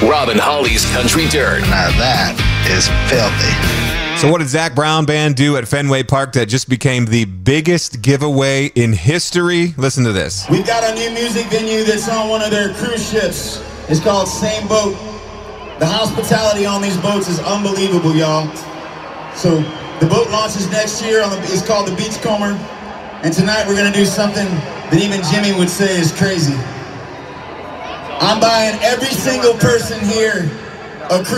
Rob and Holly's Country Dirt. Now that is filthy. So what did Zac Brown Band do at Fenway Park that just became the biggest giveaway in history? Listen to this. We've got a new music venue that's on one of their cruise ships. It's called Same Boat. The hospitality on these boats is unbelievable, y'all. So the boat launches next year. It's called the Beachcomber. And tonight we're going to do something that even Jimmy would say is crazy. I'm buying every single person here a cruise